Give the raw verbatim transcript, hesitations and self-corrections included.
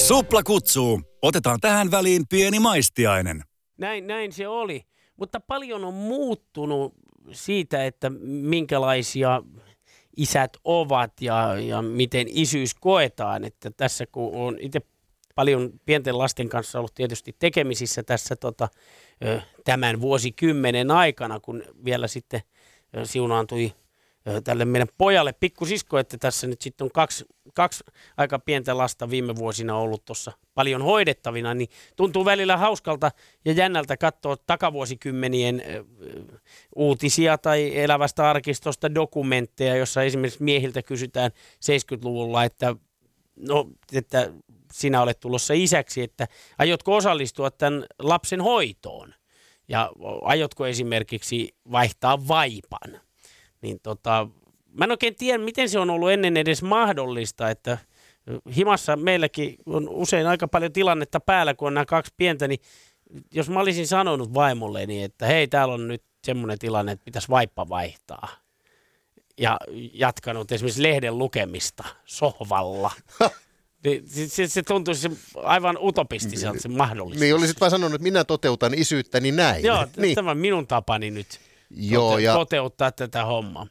Supla kutsuu. Otetaan tähän väliin pieni maistiainen. Näin, näin se oli. Mutta paljon on muuttunut siitä, että minkälaisia isät ovat ja, ja miten isyys koetaan. Että tässä kun on itse paljon pienten lasten kanssa ollut tietysti tekemisissä tässä tota, tämän vuosikymmenen aikana, kun vielä sitten siunaantui tälle meidän pojalle pikkusisko, että tässä nyt sitten on kaksi, kaksi aika pientä lasta viime vuosina ollut tuossa paljon hoidettavina, niin tuntuu välillä hauskalta ja jännältä katsoa takavuosikymmenien uutisia tai elävästä arkistosta dokumentteja, jossa esimerkiksi miehiltä kysytään seitsemänkymmentäluvulla, että, no, että sinä olet tulossa isäksi, että aiotko osallistua tämän lapsen hoitoon ja aiotko esimerkiksi vaihtaa vaipan. Niin tota, mä en oikein tiedä, miten se on ollut ennen edes mahdollista, että himassa meilläkin on usein aika paljon tilannetta päällä, kun on nämä kaksi pientä, niin jos mä olisin sanonut vaimolleni, että hei, täällä on nyt semmoinen tilanne, että pitäisi vaippa vaihtaa, ja jatkanut esimerkiksi lehden lukemista sohvalla, niin se, se tuntuisi aivan utopistiselta se mahdollisuus. Niin, olisit vaan sanonut, että minä toteutan isyyttäni näin. Joo, niin. tämä on minun tapani nyt. Joo, tote- ja toteuttaa tätä hommaa.